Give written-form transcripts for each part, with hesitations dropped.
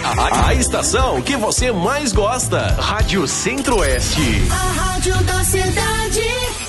A estação que você mais gosta. Rádio Centro-Oeste. A rádio da cidade.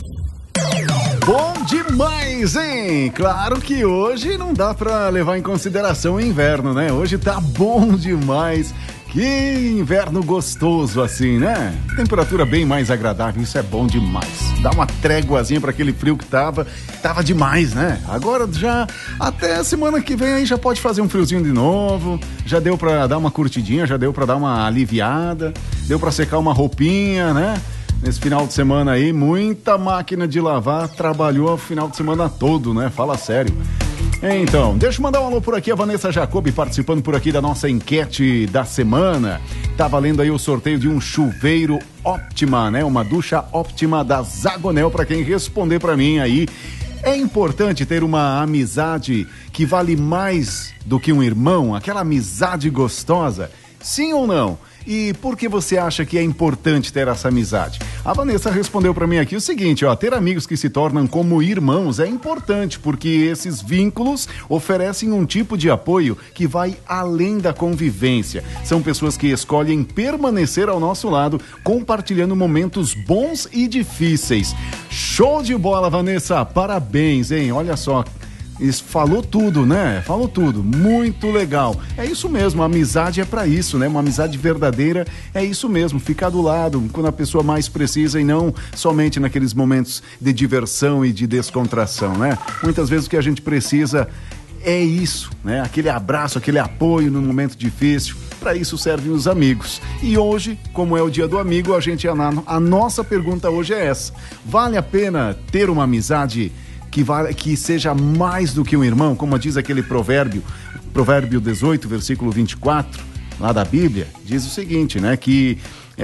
Bom demais, hein? Claro que hoje não dá pra levar em consideração o inverno, né? Hoje tá bom demais. Que inverno gostoso assim, né? Temperatura bem mais agradável, isso é bom demais. Dá uma tréguazinha para aquele frio que tava demais, né? Agora já, até a semana que vem aí já pode fazer um friozinho de novo, já deu pra dar uma curtidinha, já deu pra dar uma aliviada, deu pra secar uma roupinha, né? Nesse final de semana aí, muita máquina de lavar trabalhou o final de semana todo, né? Fala sério. Então, deixa eu mandar um alô por aqui, a Vanessa Jacobi participando por aqui da nossa enquete da semana. Tá valendo aí o sorteio de um chuveiro Optima, né? Uma ducha Optima da Zagonel, para quem responder para mim aí. É importante ter uma amizade que vale mais do que um irmão, aquela amizade gostosa? Sim ou não? E por que você acha que é importante ter essa amizade? A Vanessa respondeu para mim aqui o seguinte, ó, ter amigos que se tornam como irmãos é importante, porque esses vínculos oferecem um tipo de apoio que vai além da convivência. São pessoas que escolhem permanecer ao nosso lado, compartilhando momentos bons e difíceis. Show de bola, Vanessa, parabéns, hein? Olha só. Isso, falou tudo, né? Falou tudo, muito legal. É isso mesmo, a amizade é pra isso, né? Uma amizade verdadeira é isso mesmo, ficar do lado quando a pessoa mais precisa e não somente naqueles momentos de diversão e de descontração, né? Muitas vezes o que a gente precisa é isso, né? Aquele abraço, aquele apoio no momento difícil. Para isso servem os amigos. E hoje, como é o dia do amigo, a nossa pergunta hoje é essa: vale a pena ter uma amizade que seja mais do que um irmão, como diz aquele provérbio 18, versículo 24, lá da Bíblia, diz o seguinte, né, que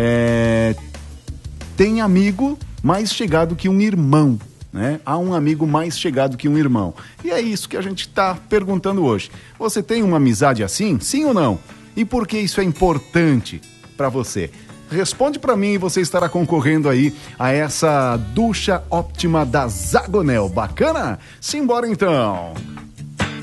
tem amigo mais chegado que um irmão, né? Há um amigo mais chegado que um irmão. E é isso que a gente está perguntando hoje. Você tem uma amizade assim? Sim ou não? E por que isso é importante para você? Responde pra mim e você estará concorrendo aí a essa ducha Optima da Zagonel. Bacana? Simbora então!